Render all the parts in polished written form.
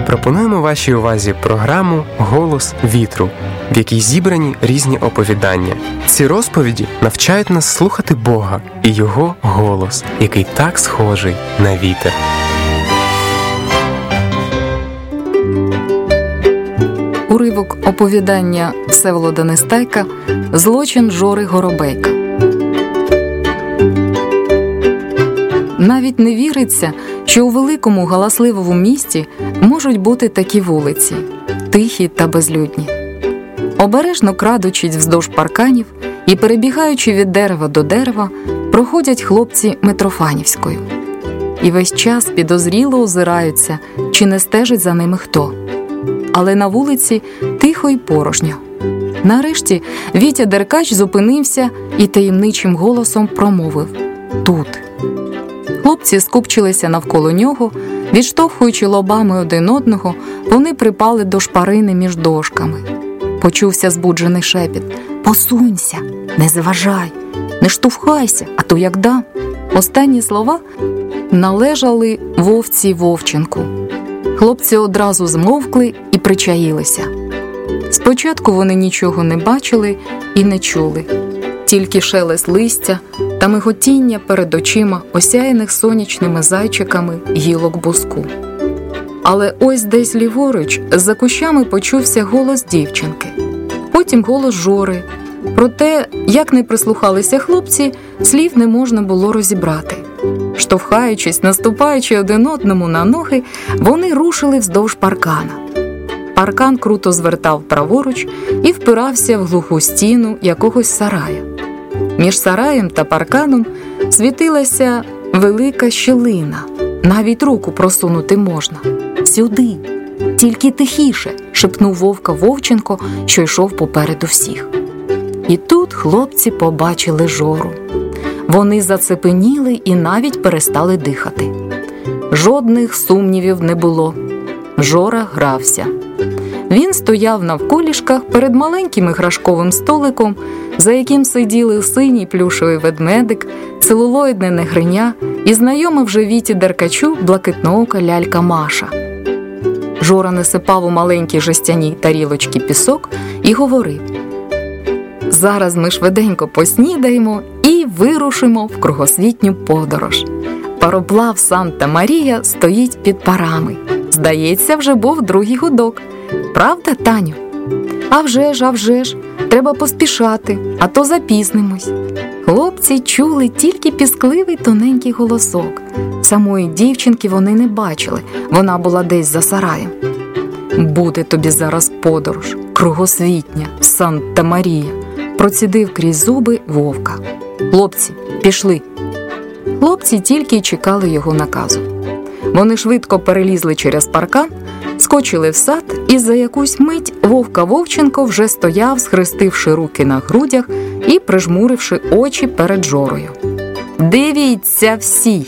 Пропонуємо вашій увазі програму «Голос вітру», в якій зібрані різні оповідання. Ці розповіді навчають нас слухати Бога і Його голос, який так схожий на вітер. Уривок оповідання Всеволода Нестайка «Злочин Жори Горобейка». Навіть не віриться, що у великому галасливому місті можуть бути такі вулиці, тихі та безлюдні. Обережно крадучись вздовж парканів і перебігаючи від дерева до дерева, проходять хлопці Митрофанівською. І весь час підозріло озираються, чи не стежить за ними хто. Але на вулиці тихо й порожньо. Нарешті Вітя Деркач зупинився і таємничим голосом промовив «Тут». Хлопці скупчилися навколо нього, відштовхуючи лобами один одного, вони припали до шпарини між дошками. Почувся збуджений шепіт «Посунься, не заважай, не штовхайся, а то як дам». Останні слова належали вовці Вовченку. Хлопці одразу змовкли і причаїлися. Спочатку вони нічого не бачили і не чули. Тільки шелест листя та миготіння перед очима осяяних сонячними зайчиками гілок буску. Але ось десь ліворуч за кущами почувся голос дівчинки. Потім голос Жори. Проте, як не прислухалися хлопці, слів не можна було розібрати. Штовхаючись, наступаючи один одному на ноги, вони рушили вздовж паркана. Паркан круто звертав праворуч і впирався в глуху стіну якогось сарая. Між сараєм та парканом світилася велика щілина. Навіть руку просунути можна. «Сюди! Тільки тихіше!» – шепнув Вовка Вовченко, що йшов попереду всіх. І тут хлопці побачили Жору. Вони зацепеніли і навіть перестали дихати. Жодних сумнівів не було. Жора грався. Він стояв навколішках перед маленьким іграшковим столиком, за яким сиділи синій плюшевий ведмедик, целулоїдне негриня і знайома вже Віті Деркачу блакитноока лялька Маша. Жора насипав у маленькій жестяній тарілочці пісок і говорив: «Зараз ми швиденько поснідаємо і вирушимо в кругосвітню подорож. Пароплав Санта-Марія стоїть під парами. Здається, вже був другий гудок. Правда, Таню?» «А вже ж, треба поспішати, а то запізнимось». Хлопці чули тільки піскливий тоненький голосок. Самої дівчинки вони не бачили, вона була десь за сараєм. «Буде тобі зараз подорож, кругосвітня, Санта-Марія», процідив крізь зуби Вовка. «Хлопці, пішли». Хлопці тільки й чекали його наказу. Вони швидко перелізли через паркан, скочили в сад, і за якусь мить Вовка Вовченко вже стояв, схрестивши руки на грудях і прижмуривши очі перед Жорою. «Дивіться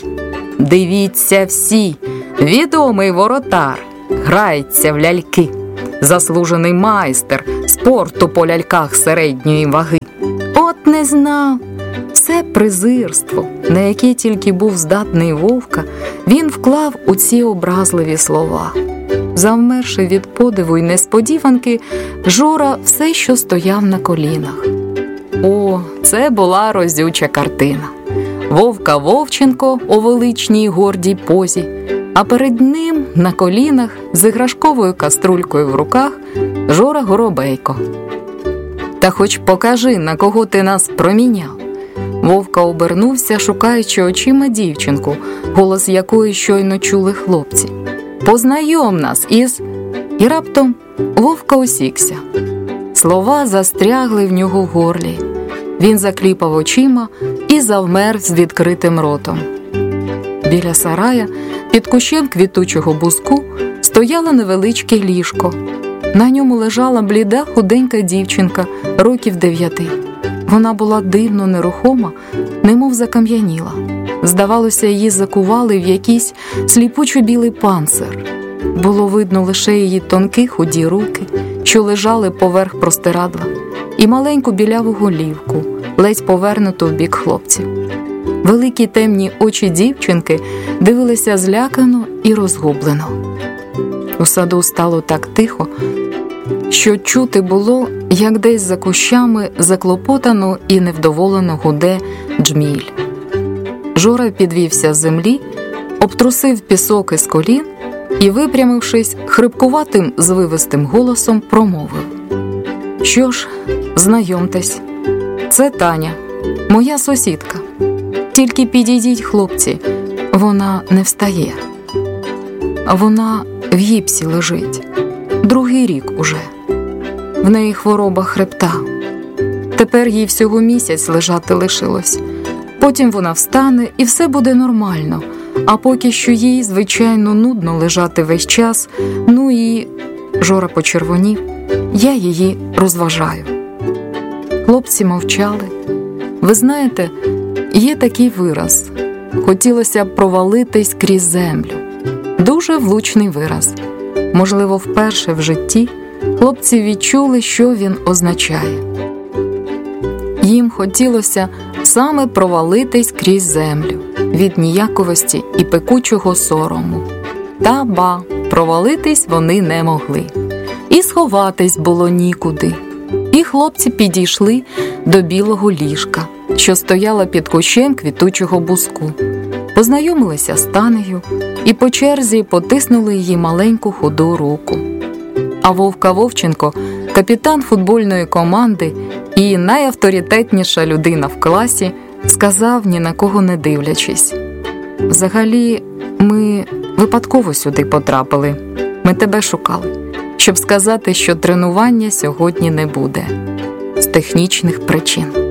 всі, відомий воротар, грається в ляльки, заслужений майстер спорту по ляльках середньої ваги». От не знав. Все презирство, на яке тільки був здатний Вовка, він вклав у ці образливі слова. Завмерши від подиву й несподіванки, Жора все що стояв на колінах. О, це була разюча картина. Вовка Вовченко у величній й гордій позі, а перед ним на колінах з іграшковою каструлькою в руках Жора Горобейко. «Та хоч покажи, на кого ти нас проміняв». Вовка обернувся, шукаючи очима дівчинку, голос якої щойно чули хлопці. «Познайом нас із…» І раптом Вовка осікся. Слова застрягли в нього в горлі. Він закліпав очима і завмер з відкритим ротом. Біля сарая, під кущем квітучого буску, стояло невеличке ліжко. На ньому лежала бліда худенька дівчинка, років 9. Вона була дивно нерухома, немов закам'яніла. Здавалося, її закували в якийсь сліпучо-білий панцир. Було видно лише її тонкі худі руки, що лежали поверх простирадла, і маленьку біляву голівку, ледь повернуту в бік хлопців. Великі темні очі дівчинки дивилися злякано і розгублено. У саду стало так тихо, що чути було, як десь за кущами заклопотано і невдоволено гуде джміль. Жора підвівся з землі, обтрусив пісок із колін і, випрямившись, хрипкуватим, звивистим голосом промовив: «Що ж, знайомтесь, це Таня, моя сусідка. Тільки підійдіть, хлопці, вона не встає. Вона в гіпсі лежить, 2-й рік уже. В неї хвороба хребта. Тепер їй всього місяць лежати лишилось. Потім вона встане і все буде нормально. А поки що їй, звичайно, нудно лежати весь час. Ну і...» Жора почервонів. «Я її розважаю». Хлопці мовчали. Ви знаєте, є такий вираз: хотілося б провалитись крізь землю. Дуже влучний вираз. Можливо, вперше в житті хлопці відчули, що він означає. Їм хотілося саме провалитись крізь землю від ніяковості і пекучого сорому. Та ба, провалитись вони не могли. І сховатись було нікуди. І хлопці підійшли до білого ліжка, що стояла під кущем квітучого буску. Познайомилися з Танею і по черзі потиснули її маленьку худу руку. А Вовка Вовченко, капітан футбольної команди і найавторитетніша людина в класі, сказав, ні на кого не дивлячись: «Взагалі, ми випадково сюди потрапили. Ми тебе шукали, щоб сказати, що тренування сьогодні не буде. З технічних причин».